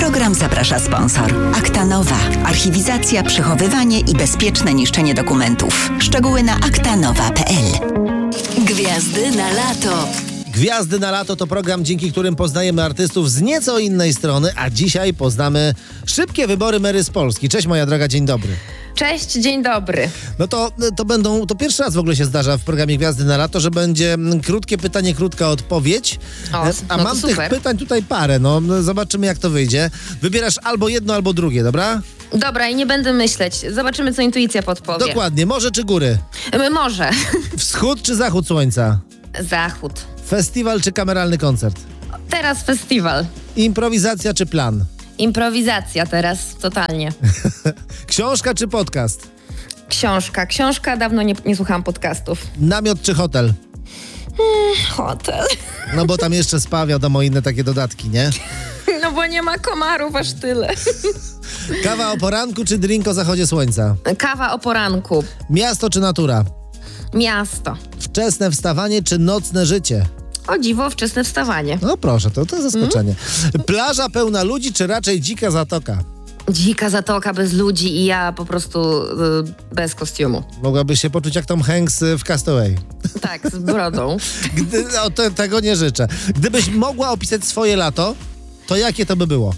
program zaprasza sponsor. Akta Nowa. Archiwizacja, przechowywanie i bezpieczne niszczenie dokumentów. Szczegóły na aktanowa.pl. Gwiazdy na lato. Gwiazdy na lato to program, dzięki którym poznajemy artystów z nieco innej strony, a dzisiaj poznamy szybkie wybory Mary z Polski. Cześć moja droga, dzień dobry. Cześć, dzień dobry. No to pierwszy raz w ogóle się zdarza w programie Gwiazdy na lato, że będzie krótkie pytanie, krótka odpowiedź. A mam tych pytań tutaj parę, zobaczymy jak to wyjdzie. Wybierasz albo jedno, albo drugie, dobra? Dobra, i nie będę myśleć. Zobaczymy, co intuicja podpowie. Dokładnie. Morze czy góry? Morze. Wschód czy zachód słońca? Zachód. Festiwal czy kameralny koncert? Teraz festiwal. Improwizacja czy plan? Improwizacja teraz, totalnie. Książka czy podcast? Książka. Dawno nie słuchałam podcastów. Namiot czy hotel? Hotel. No bo tam jeszcze spa, wiadomo, inne takie dodatki, nie? No bo nie ma komarów aż tyle. Kawa o poranku czy drink o zachodzie słońca? Kawa o poranku. Miasto czy natura? Miasto. Wczesne wstawanie czy nocne życie? O dziwo, wczesne wstawanie. No proszę, to zaskoczenie. Plaża pełna ludzi czy raczej dzika zatoka? Dzika zatoka bez ludzi i ja po prostu bez kostiumu. Mogłabyś się poczuć jak Tom Hanks w Castaway. Tak, z brodą. Tego nie życzę. Gdybyś mogła opisać swoje lato, to jakie to by było?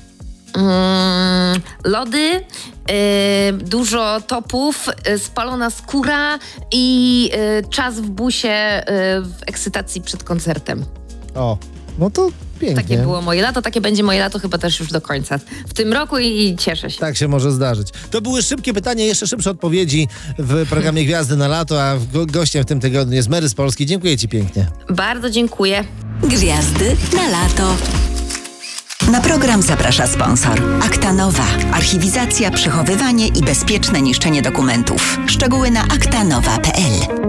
Lody, dużo topów, spalona skóra i czas w busie w ekscytacji przed koncertem. O, no to pięknie. Takie było moje lato, takie będzie moje lato chyba też już do końca w tym roku i cieszę się. Tak się może zdarzyć. To były szybkie pytania, jeszcze szybsze odpowiedzi w programie Gwiazdy na lato, a gościem w tym tygodniu jest Mary z Polski. Dziękuję ci pięknie. Bardzo dziękuję. Gwiazdy na lato. Na program zaprasza sponsor. Akta Nowa. Archiwizacja, przechowywanie i bezpieczne niszczenie dokumentów. Szczegóły na aktanowa.pl.